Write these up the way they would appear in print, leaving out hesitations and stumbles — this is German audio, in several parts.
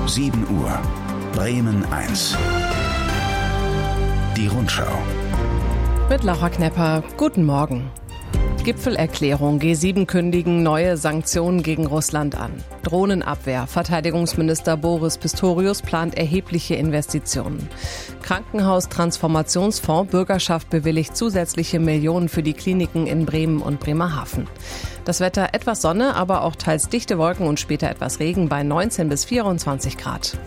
7 Uhr. Bremen 1. Die Rundschau. Mit Laura Knepper. Guten Morgen. Gipfelerklärung. G7 kündigen neue Sanktionen gegen Russland an. Drohnenabwehr. Verteidigungsminister Boris Pistorius plant erhebliche Investitionen. Krankenhaus-Transformationsfonds. Bürgerschaft bewilligt zusätzliche Millionen für die Kliniken in Bremen und Bremerhaven. Das Wetter etwas Sonne, aber auch teils dichte Wolken und später etwas Regen bei 19 bis 24 Grad.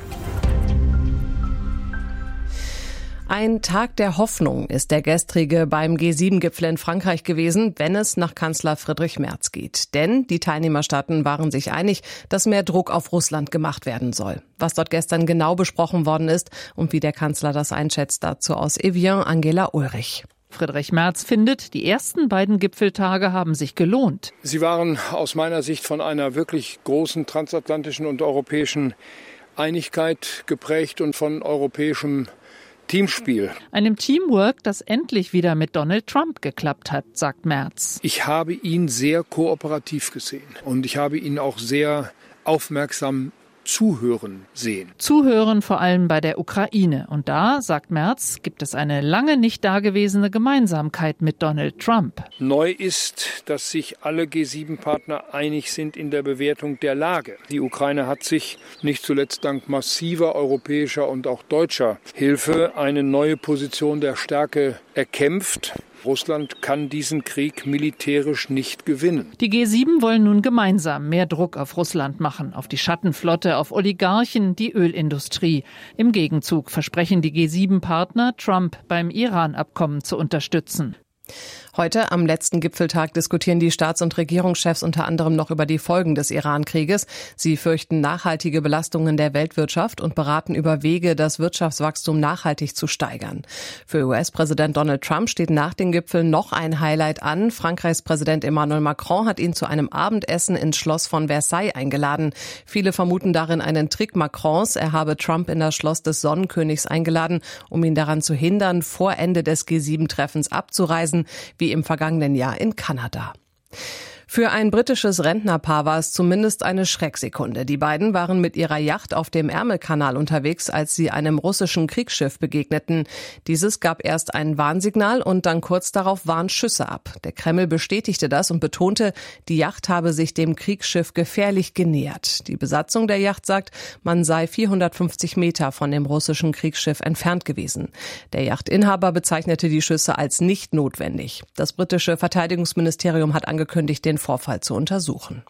Ein Tag der Hoffnung ist der gestrige beim G7-Gipfel in Frankreich gewesen, wenn es nach Kanzler Friedrich Merz geht. Denn die Teilnehmerstaaten waren sich einig, dass mehr Druck auf Russland gemacht werden soll. Was dort gestern genau besprochen worden ist und wie der Kanzler das einschätzt, dazu aus Evian Angela Ulrich. Friedrich Merz findet, die ersten beiden Gipfeltage haben sich gelohnt. Sie waren aus meiner Sicht von einer wirklich großen transatlantischen und europäischen Einigkeit geprägt und von europäischem Teamspiel. Einem Teamwork, das endlich wieder mit Donald Trump geklappt hat, sagt Merz. Ich habe ihn sehr kooperativ gesehen und ich habe ihn auch sehr aufmerksam zuhören sehen. Zuhören vor allem bei der Ukraine. Und da, sagt Merz, gibt es eine lange nicht dagewesene Gemeinsamkeit mit Donald Trump. Neu ist, dass sich alle G7-Partner einig sind in der Bewertung der Lage. Die Ukraine hat sich nicht zuletzt dank massiver europäischer und auch deutscher Hilfe eine neue Position der Stärke erkämpft. Russland kann diesen Krieg militärisch nicht gewinnen. Die G7 wollen nun gemeinsam mehr Druck auf Russland machen, auf die Schattenflotte, auf Oligarchen, die Ölindustrie. Im Gegenzug versprechen die G7-Partner, Trump beim Iran-Abkommen zu unterstützen. Heute, am letzten Gipfeltag, diskutieren die Staats- und Regierungschefs unter anderem noch über die Folgen des Iran-Krieges. Sie fürchten nachhaltige Belastungen der Weltwirtschaft und beraten über Wege, das Wirtschaftswachstum nachhaltig zu steigern. Für US-Präsident Donald Trump steht nach den Gipfeln noch ein Highlight an. Frankreichs Präsident Emmanuel Macron hat ihn zu einem Abendessen ins Schloss von Versailles eingeladen. Viele vermuten darin einen Trick Macrons. Er habe Trump in das Schloss des Sonnenkönigs eingeladen, um ihn daran zu hindern, vor Ende des G7-Treffens abzureisen, wie im vergangenen Jahr in Kanada. Für ein britisches Rentnerpaar war es zumindest eine Schrecksekunde. Die beiden waren mit ihrer Yacht auf dem Ärmelkanal unterwegs, als sie einem russischen Kriegsschiff begegneten. Dieses gab erst ein Warnsignal und dann kurz darauf Warnschüsse ab. Der Kreml bestätigte das und betonte, die Yacht habe sich dem Kriegsschiff gefährlich genähert. Die Besatzung der Yacht sagt, man sei 450 Meter von dem russischen Kriegsschiff entfernt gewesen. Der Yachtinhaber bezeichnete die Schüsse als nicht notwendig. Das britische Verteidigungsministerium hat angekündigt, den Vorfall zu untersuchen.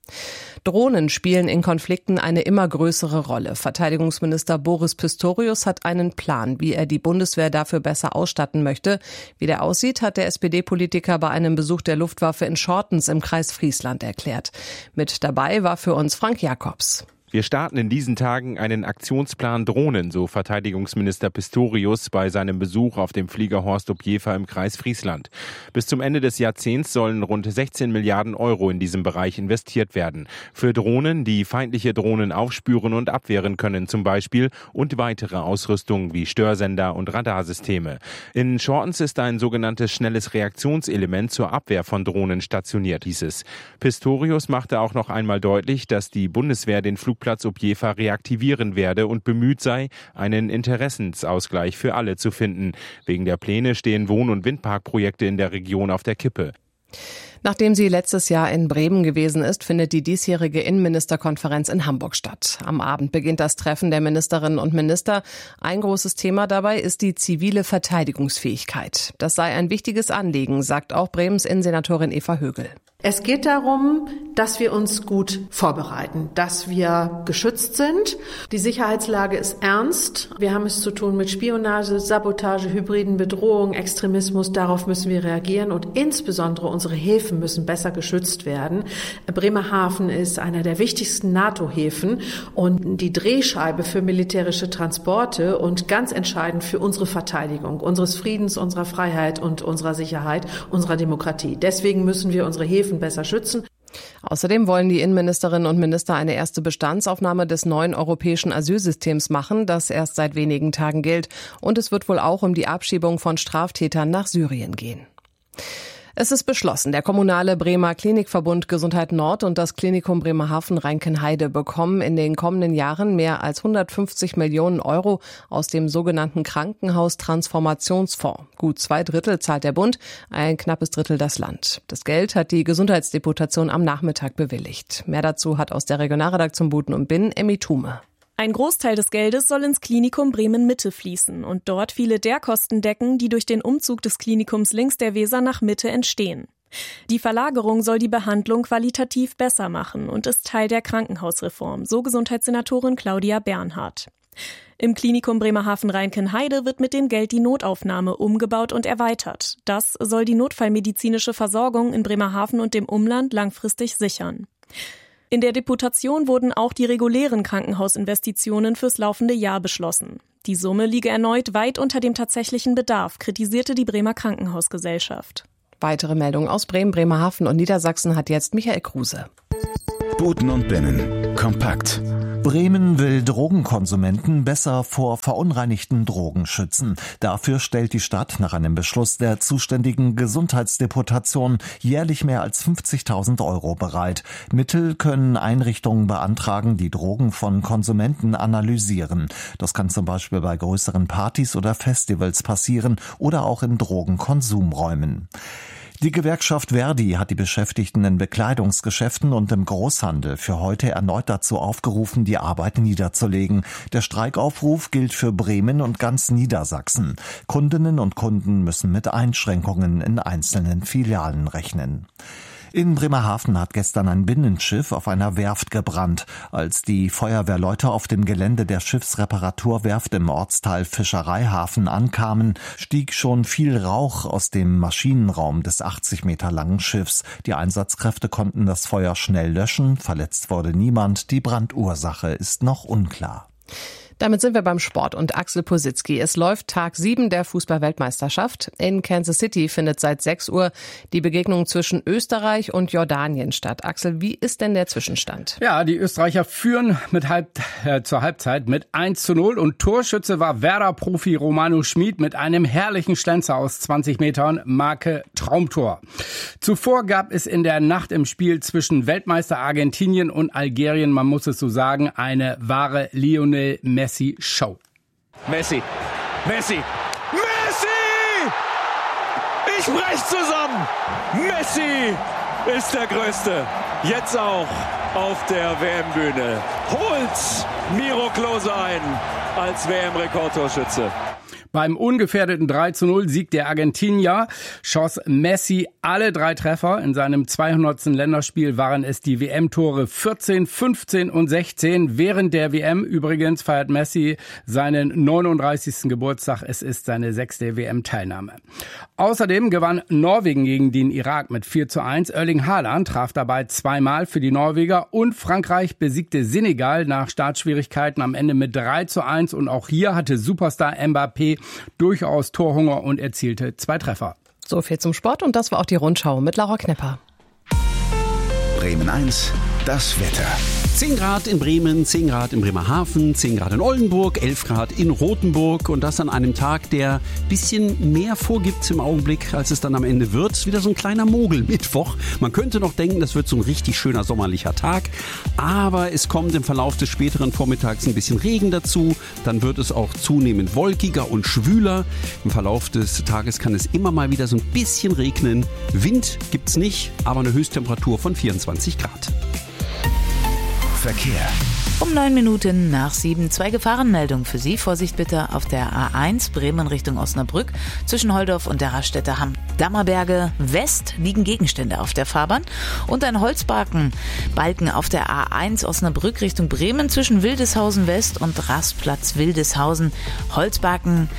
Drohnen spielen in Konflikten eine immer größere Rolle. Verteidigungsminister Boris Pistorius hat einen Plan, wie er die Bundeswehr dafür besser ausstatten möchte. Wie der aussieht, hat der SPD-Politiker bei einem Besuch der Luftwaffe in Schortens im Kreis Friesland erklärt. Mit dabei war für uns Frank Jakobs. Wir starten in diesen Tagen einen Aktionsplan Drohnen, so Verteidigungsminister Pistorius bei seinem Besuch auf dem Flieger Horst Opjefer im Kreis Friesland. Bis zum Ende des Jahrzehnts sollen rund 16 Milliarden Euro in diesem Bereich investiert werden. Für Drohnen, die feindliche Drohnen aufspüren und abwehren können zum Beispiel, und weitere Ausrüstung wie Störsender und Radarsysteme. In Schortens ist ein sogenanntes schnelles Reaktionselement zur Abwehr von Drohnen stationiert, hieß es. Pistorius machte auch noch einmal deutlich, dass die Bundeswehr den Flugplatz Opjefer reaktivieren werde und bemüht sei, einen Interessensausgleich für alle zu finden. Wegen der Pläne stehen Wohn- und Windparkprojekte in der Region auf der Kippe. Nachdem sie letztes Jahr in Bremen gewesen ist, findet die diesjährige Innenministerkonferenz in Hamburg statt. Am Abend beginnt das Treffen der Ministerinnen und Minister. Ein großes Thema dabei ist die zivile Verteidigungsfähigkeit. Das sei ein wichtiges Anliegen, sagt auch Bremens Innensenatorin Eva Högel. Es geht darum, dass wir uns gut vorbereiten, dass wir geschützt sind. Die Sicherheitslage ist ernst. Wir haben es zu tun mit Spionage, Sabotage, hybriden Bedrohungen, Extremismus. Darauf müssen wir reagieren und insbesondere unsere Häfen müssen besser geschützt werden. Bremerhaven ist einer der wichtigsten NATO-Häfen und die Drehscheibe für militärische Transporte und ganz entscheidend für unsere Verteidigung, unseres Friedens, unserer Freiheit und unserer Sicherheit, unserer Demokratie. Deswegen müssen wir unsere Häfen besser schützen. Außerdem wollen die Innenministerinnen und Minister eine erste Bestandsaufnahme des neuen europäischen Asylsystems machen, das erst seit wenigen Tagen gilt. Und es wird wohl auch um die Abschiebung von Straftätern nach Syrien gehen. Es ist beschlossen, der kommunale Bremer Klinikverbund Gesundheit Nord und das Klinikum Bremerhaven-Rheinkenheide bekommen in den kommenden Jahren mehr als 150 Millionen Euro aus dem sogenannten Krankenhaustransformationsfonds. Gut 2/3 zahlt der Bund, ein knappes Drittel das Land. Das Geld hat die Gesundheitsdeputation am Nachmittag bewilligt. Mehr dazu hat aus der Regionalredaktion Buten und Binnen Emmy Thume. Ein Großteil des Geldes soll ins Klinikum Bremen-Mitte fließen und dort viele der Kosten decken, die durch den Umzug des Klinikums links der Weser nach Mitte entstehen. Die Verlagerung soll die Behandlung qualitativ besser machen und ist Teil der Krankenhausreform, so Gesundheitssenatorin Claudia Bernhardt. Im Klinikum Bremerhaven-Rheinkenheide wird mit dem Geld die Notaufnahme umgebaut und erweitert. Das soll die notfallmedizinische Versorgung in Bremerhaven und dem Umland langfristig sichern. In der Deputation wurden auch die regulären Krankenhausinvestitionen fürs laufende Jahr beschlossen. Die Summe liege erneut weit unter dem tatsächlichen Bedarf, kritisierte die Bremer Krankenhausgesellschaft. Weitere Meldungen aus Bremen, Bremerhaven und Niedersachsen hat jetzt Michael Kruse. Buten und Binnen. Kompakt. Bremen will Drogenkonsumenten besser vor verunreinigten Drogen schützen. Dafür stellt die Stadt nach einem Beschluss der zuständigen Gesundheitsdeputation jährlich mehr als 50.000 Euro bereit. Mittel können Einrichtungen beantragen, die Drogen von Konsumenten analysieren. Das kann zum Beispiel bei größeren Partys oder Festivals passieren oder auch in Drogenkonsumräumen. Die Gewerkschaft Verdi hat die Beschäftigten in Bekleidungsgeschäften und im Großhandel für heute erneut dazu aufgerufen, die Arbeit niederzulegen. Der Streikaufruf gilt für Bremen und ganz Niedersachsen. Kundinnen und Kunden müssen mit Einschränkungen in einzelnen Filialen rechnen. In Bremerhaven hat gestern ein Binnenschiff auf einer Werft gebrannt. Als die Feuerwehrleute auf dem Gelände der Schiffsreparaturwerft im Ortsteil Fischereihafen ankamen, stieg schon viel Rauch aus dem Maschinenraum des 80 Meter langen Schiffs. Die Einsatzkräfte konnten das Feuer schnell löschen, verletzt wurde niemand, die Brandursache ist noch unklar. Damit sind wir beim Sport und Axel Positzky. Es läuft Tag 7 der Fußball-Weltmeisterschaft. In Kansas City findet seit 6 Uhr die Begegnung zwischen Österreich und Jordanien statt. Axel, wie ist denn der Zwischenstand? Ja, die Österreicher führen zur Halbzeit mit 1:0 und Torschütze war Werder-Profi Romano Schmid mit einem herrlichen Schlenzer aus 20 Metern, Marke Traumtor. Zuvor gab es in der Nacht im Spiel zwischen Weltmeister Argentinien und Algerien, man muss es so sagen, eine wahre Lionel Messi-Show. Messi! Ich brech zusammen! Messi ist der Größte. Jetzt auch auf der WM-Bühne. Holt's Miro Klose ein als WM-Rekordtorschütze. Beim ungefährdeten 3:0 Sieg der Argentinier schoss Messi alle 3 Treffer. In seinem 200. Länderspiel waren es die WM-Tore 14, 15 und 16. Während der WM übrigens feiert Messi seinen 39. Geburtstag. Es ist seine 6. WM-Teilnahme. Außerdem gewann Norwegen gegen den Irak mit 4:1. Erling Haaland traf dabei 2-mal für die Norweger und Frankreich besiegte Senegal nach Startschwierigkeiten am Ende mit 3:1. Und auch hier hatte Superstar Mbappé durchaus Torhunger und erzielte 2 Treffer. So viel zum Sport und das war auch die Rundschau mit Laura Knepper. Bremen 1, das Wetter. 10 Grad in Bremen, 10 Grad in Bremerhaven, 10 Grad in Oldenburg, 11 Grad in Rothenburg und das an einem Tag, der ein bisschen mehr vorgibt im Augenblick, als es dann am Ende wird. Wieder so ein kleiner Mogelmittwoch. Man könnte noch denken, das wird so ein richtig schöner sommerlicher Tag, aber es kommt im Verlauf des späteren Vormittags ein bisschen Regen dazu. Dann wird es auch zunehmend wolkiger und schwüler. Im Verlauf des Tages kann es immer mal wieder so ein bisschen regnen. Wind gibt's nicht, aber eine Höchsttemperatur von 24 Grad. Verkehr. Um 9 Minuten nach 7 2 Gefahrenmeldungen für Sie. Vorsicht bitte auf der A1 Bremen Richtung Osnabrück. Zwischen Holdorf und der Raststätte Hamm-Dammerberge West liegen Gegenstände auf der Fahrbahn. Und ein Holzbalken auf der A1 Osnabrück Richtung Bremen zwischen Wildeshausen West und Rastplatz Wildeshausen. Holzbalken,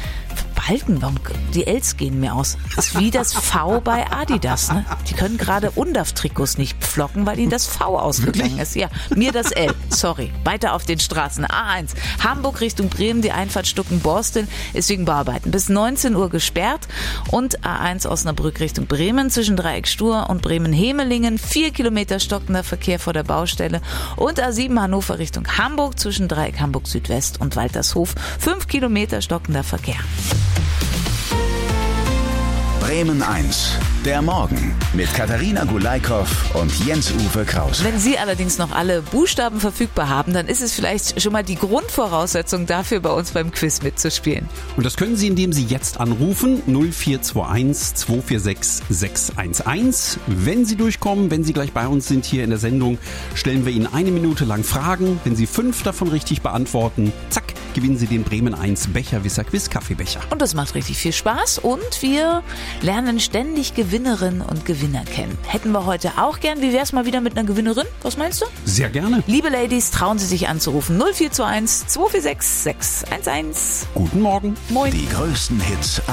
die Ls gehen mir aus. Das ist wie das V bei Adidas, ne? Die können gerade UNDAF-Trikots nicht pflocken, weil ihnen das V ausgegangen ist. Ja, mir das L. Sorry. Weiter auf den Straßen. A1 Hamburg Richtung Bremen, die Einfahrt Stuckenborstel ist wegen Bauarbeiten bis 19 Uhr gesperrt. Und A1 Osnabrück Richtung Bremen zwischen Dreieck Stur und Bremen-Hemelingen 4 Kilometer stockender Verkehr vor der Baustelle. Und A7 Hannover Richtung Hamburg zwischen Dreieck Hamburg Südwest und Waltershof 5 Kilometer stockender Verkehr. Bremen 1, Der Morgen mit Katharina Gulaikow und Jens-Uwe Kraus. Wenn Sie allerdings noch alle Buchstaben verfügbar haben, dann ist es vielleicht schon mal die Grundvoraussetzung dafür, bei uns beim Quiz mitzuspielen. Und das können Sie, indem Sie jetzt anrufen, 0421 246 611. Wenn Sie durchkommen, wenn Sie gleich bei uns sind hier in der Sendung, stellen wir Ihnen 1 Minute lang Fragen. Wenn Sie 5 davon richtig beantworten, zack, gewinnen Sie den Bremen 1 Becherwisser Quiz Kaffeebecher. Und das macht richtig viel Spaß und wir lernen ständig Gewinnerinnen und Gewinner kennen. Hätten wir heute auch gern. Wie wär's mal wieder mit einer Gewinnerin? Was meinst du? Sehr gerne. Liebe Ladies, trauen Sie sich anzurufen. 0421 246 611. Guten Morgen. Moin. Die größten Hits